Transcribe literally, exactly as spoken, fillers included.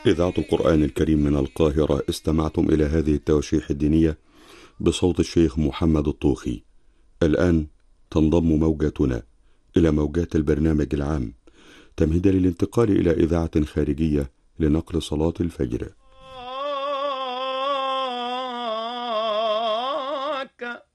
إذاعة القرآن الكريم من القاهرة، استمعتم إلى هذه التواشيح الدينية بصوت الشيخ محمد الطوخي. الآن تنضم موجاتنا إلى موجات البرنامج العام تمهيدا للانتقال إلى إذاعة خارجية لنقل صلاة الفجر.